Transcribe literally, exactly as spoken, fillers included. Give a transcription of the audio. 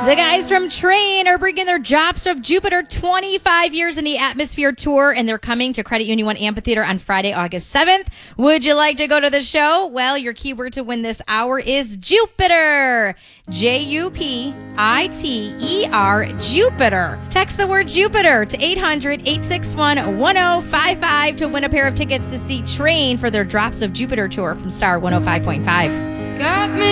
The guys from Train are bringing their Drops of Jupiter twenty-five years in the Atmosphere tour, and they're coming to Credit Union One Amphitheater on Friday, August seventh. Would you like to go to the show? Well, your keyword to win this hour is Jupiter. J U P I T E R, Jupiter. Text the word Jupiter to eight hundred, eight six one, one oh five five to win a pair of tickets to see Train for their Drops of Jupiter tour from Star one oh five point five. Got me.